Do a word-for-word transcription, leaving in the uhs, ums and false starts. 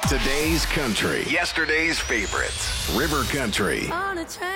Today's country. Yesterday's favorites. River Country. On a train.